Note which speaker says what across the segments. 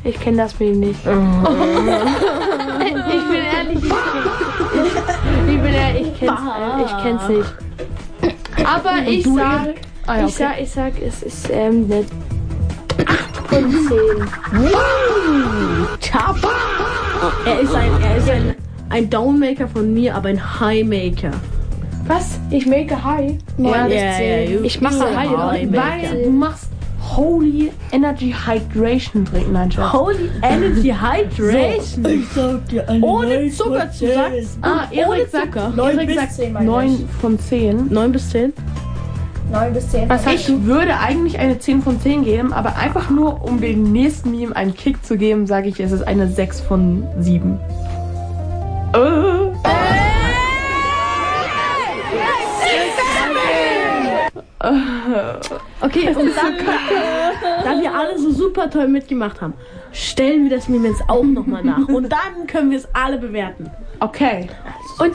Speaker 1: Ich kenne das Meme nicht. Ich bin ehrlich, ich kenn's nicht. Aber ich sag, es ist eine 8 von 10.
Speaker 2: Top. Er ist ein Downmaker von mir, aber ein Highmaker.
Speaker 1: Was? Ich make High?
Speaker 2: Ich mache High,
Speaker 1: weil du machst Holy Energy Hydration trinken. Nein, Schatz.
Speaker 2: Holy Energy Hydration.
Speaker 3: Ich sag dir eine
Speaker 2: Ohne Zuckerzusatz.
Speaker 1: Erik sagt 9 von 10.
Speaker 2: 9 bis 10.
Speaker 3: 9 bis 10.
Speaker 1: Was heißt, ich würde eigentlich eine 10 von 10 geben, aber einfach nur, um dem nächsten Meme einen Kick zu geben, sage ich, es ist eine 6 von 7.
Speaker 2: Okay, und da wir alle so super toll mitgemacht haben, stellen wir das Meme jetzt auch nochmal nach. Und dann können wir es alle bewerten.
Speaker 1: Okay. Und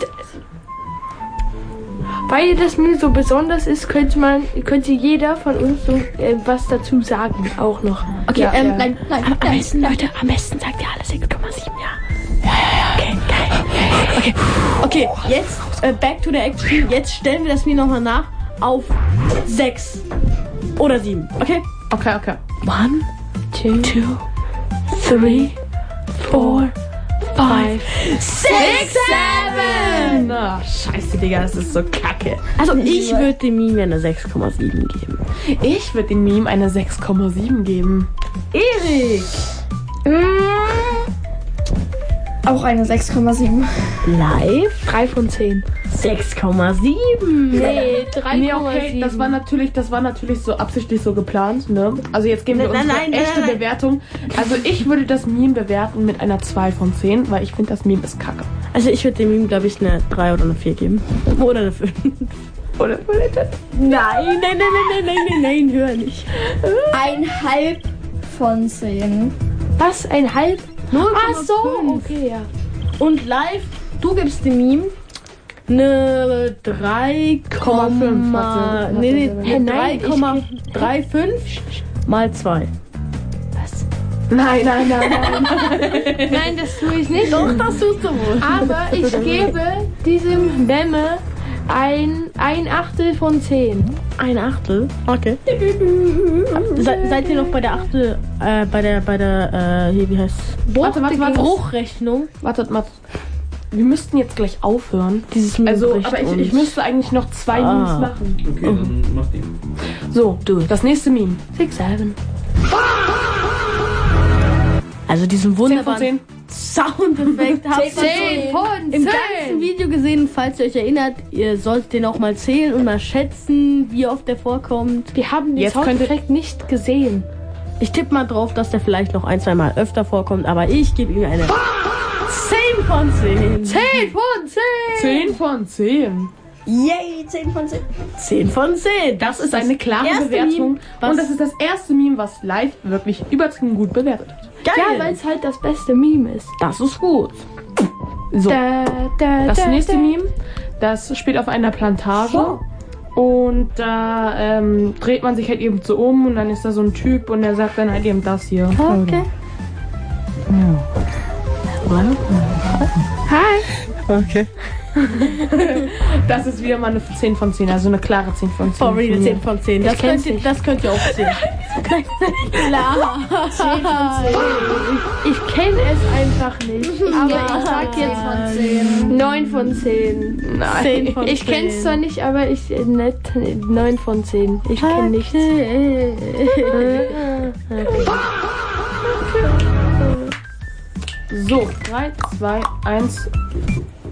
Speaker 1: weil das Meme so besonders ist, könnte jeder von uns so was dazu sagen, auch noch.
Speaker 2: Okay,
Speaker 3: Nein.
Speaker 2: Am besten, Leute, am besten sagt ihr alle 6,7, ja. Okay, geil. Okay, jetzt back to the action. Jetzt stellen wir das Meme nochmal nach auf 6 oder 7, okay?
Speaker 1: Okay.
Speaker 2: 1, 2, 3, 4, 5, 6, 7!
Speaker 1: Na, scheiße, Digga, das ist so kacke.
Speaker 2: Also ich würde dem Meme eine 6,7 geben.
Speaker 1: Ich würde dem Meme eine 6,7 geben.
Speaker 2: Erik!
Speaker 3: Auch eine 6,7.
Speaker 2: Live?
Speaker 1: 3 von 10.
Speaker 2: 6,7.
Speaker 1: Nee, 3,7. Nee, okay, das war natürlich so absichtlich so geplant, ne? Also jetzt geben wir uns eine echte Bewertung. Also ich würde das Meme bewerten mit einer 2 von 10, weil ich finde, das Meme ist kacke.
Speaker 2: Also ich würde dem Meme, glaube ich, eine 3 oder eine 4 geben. Oder eine 5.
Speaker 1: Oder
Speaker 2: Nein, hör nicht.
Speaker 3: 1,5 von 10.
Speaker 1: Was? 1,5?
Speaker 2: 0,5.
Speaker 1: Ach so, okay, ja.
Speaker 2: Und live, du gibst dem Meme eine 3,5. Nee, 3,35 mal 2.
Speaker 1: Was? Nein. Nein, das tue ich nicht.
Speaker 2: Doch, das tust du wohl.
Speaker 1: Aber ich gebe diesem Memme ein Achtel von 10.
Speaker 2: Ein Achtel? Okay. Seid ihr noch bei der Achtel, bei der, hier, wie heißt
Speaker 1: Warte.
Speaker 2: Bruchrechnung?
Speaker 1: Warte. Wir müssten jetzt gleich aufhören.
Speaker 2: Dieses
Speaker 1: aber ich müsste eigentlich noch 2 Memes machen.
Speaker 4: Okay, dann mach die.
Speaker 1: So, das nächste Meme. 6, 7.
Speaker 2: Also diesen wunderbaren
Speaker 1: 10
Speaker 2: Soundeffekt habt ihr
Speaker 1: 10 von 10.
Speaker 2: im ganzen Video gesehen. Falls ihr euch erinnert, ihr solltet den auch mal zählen und mal schätzen, wie oft der vorkommt.
Speaker 1: Wir haben den Soundeffekt nicht gesehen.
Speaker 2: Ich tippe mal drauf, dass der vielleicht noch 1-2 Mal öfter vorkommt, aber ich gebe ihm eine 10 von 10.
Speaker 1: 10 von 10. 10 von 10.
Speaker 3: Yay, 10 von 10.
Speaker 2: 10 von 10.
Speaker 1: Das ist eine klare
Speaker 2: erste
Speaker 1: Bewertung.
Speaker 2: Meme,
Speaker 1: und das ist das erste Meme, was live wirklich übertrieben gut bewertet hat.
Speaker 2: Geil.
Speaker 1: Ja, weil es halt das beste Meme ist.
Speaker 2: Das ist gut.
Speaker 1: So, das nächste Meme, das spielt auf einer Plantage. Und da dreht man sich halt eben so um und dann ist da so ein Typ und der sagt dann halt eben das hier.
Speaker 2: Okay.
Speaker 1: Hi.
Speaker 4: Okay.
Speaker 1: Das ist wieder mal eine 10 von 10, also eine klare 10 von 10.
Speaker 2: For real, 10 von 10. Das könnt ihr auch sehen.
Speaker 1: Klar. 10 von 10. Ich kenne es einfach nicht. Aber ich sag jetzt 9 von 10. Nein.
Speaker 2: 10 von 10.
Speaker 1: Ich kenne es zwar nicht, aber 9 von 10. Ich kenne nichts. So, 3, 2, 1.